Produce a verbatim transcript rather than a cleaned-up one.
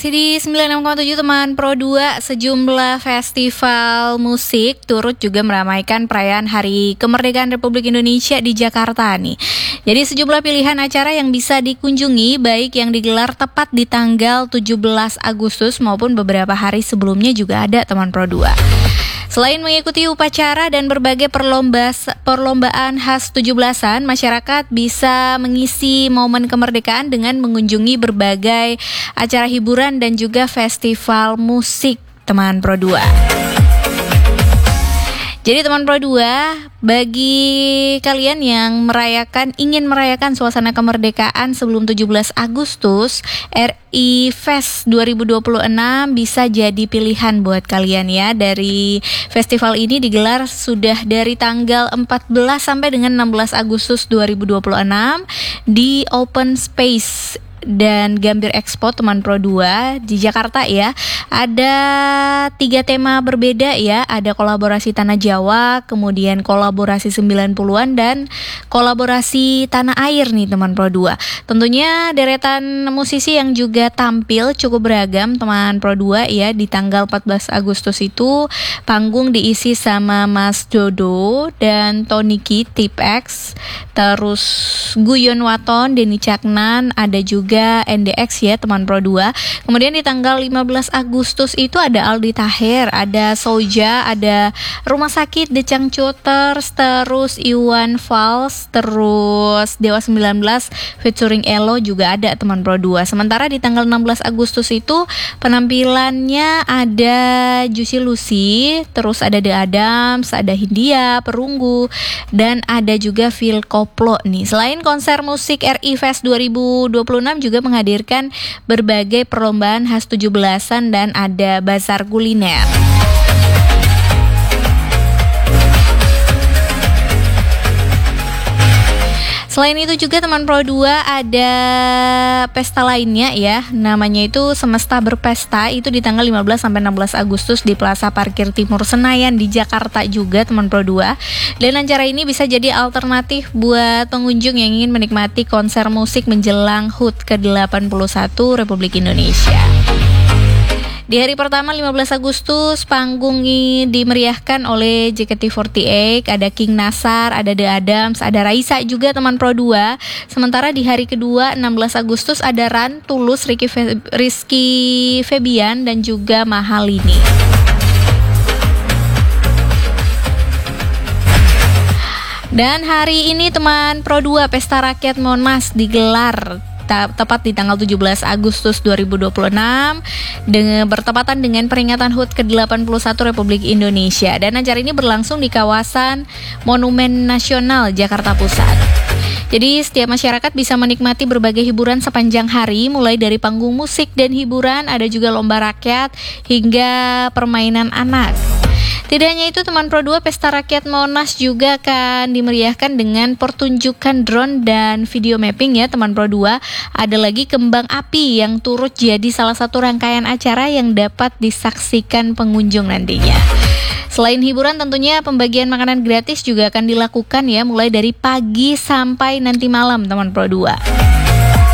Di sembilan puluh enam koma tujuh teman Pro dua, sejumlah festival musik turut juga meramaikan perayaan Hari Kemerdekaan Republik Indonesia di Jakarta nih. Jadi sejumlah pilihan acara yang bisa dikunjungi baik yang digelar tepat di tanggal tujuh belas Agustus maupun beberapa hari sebelumnya juga ada teman Pro dua. Selain mengikuti upacara dan berbagai perlomba, perlombaan khas tujuh belasan, masyarakat bisa mengisi momen kemerdekaan dengan mengunjungi berbagai acara hiburan dan juga festival musik teman Pro dua. Jadi teman Pro dua, bagi kalian yang merayakan ingin merayakan suasana kemerdekaan sebelum tujuh belas Agustus, R I Fest dua ribu dua puluh enam bisa jadi pilihan buat kalian ya. Dari festival ini digelar sudah dari tanggal empat belas sampai dengan enam belas Agustus dua ribu dua puluh enam di Open Space dan Gambir Expo teman Pro dua di Jakarta ya. Ada tiga tema berbeda ya. Ada kolaborasi Tanah Jawa, kemudian kolaborasi sembilan puluhan dan kolaborasi Tanah Air nih teman Pro dua. Tentunya deretan musisi yang juga tampil cukup beragam teman Pro dua ya. Di tanggal empat belas Agustus itu panggung diisi sama Mas Dodo dan Toniki Tipex, terus Guyon Waton, Denny Caknan, ada juga N D X ya teman Pro dua. Kemudian di tanggal lima belas Agustus itu ada Aldi Taher, ada Soja, ada Rumah Sakit The Changcuters, terus Iwan Fals, terus Dewa sembilan belas featuring Elo juga ada teman Pro dua. Sementara di tanggal enam belas Agustus itu penampilannya ada Juicy Lucy, terus ada The Adams, ada Hindia, Perunggu, dan ada juga Phil Koplo nih. Selain konser musik R I Fest dua ribu dua puluh enam juga menghadirkan berbagai perlombaan khas tujuh belasan dan ada bazar kuliner. Selain itu juga teman Pro dua ada pesta lainnya ya, namanya itu Semesta Berpesta, itu di tanggal lima belas sampai enam belas Agustus di Plaza Parkir Timur Senayan di Jakarta juga teman Pro dua. Dan acara ini bisa jadi alternatif buat pengunjung yang ingin menikmati konser musik menjelang H U T ke delapan puluh satu Republik Indonesia. Di hari pertama lima belas Agustus, panggung ini dimeriahkan oleh J K T empat delapan, ada King Nasar, ada The Adams, ada Raisa juga teman Pro dua. Sementara di hari kedua enam belas Agustus ada Ran, Tulus, Rizky, Fe- Rizky Febian dan juga Mahalini. Dan hari ini teman Pro dua, Pesta Rakyat Monas digelar tepat di tanggal tujuh belas Agustus dua ribu dua puluh enam dengan bertepatan dengan peringatan H U T ke delapan puluh satu Republik Indonesia, dan acara ini berlangsung di kawasan Monumen Nasional Jakarta Pusat. Jadi setiap masyarakat bisa menikmati berbagai hiburan sepanjang hari, mulai dari panggung musik dan hiburan, ada juga lomba rakyat hingga permainan anak. Tidak hanya itu teman Pro dua, Pesta Rakyat Monas juga akan dimeriahkan dengan pertunjukan drone dan video mapping ya teman Pro dua. Ada lagi kembang api yang turut jadi salah satu rangkaian acara yang dapat disaksikan pengunjung nantinya. Selain hiburan tentunya pembagian makanan gratis juga akan dilakukan ya, mulai dari pagi sampai nanti malam teman Pro dua.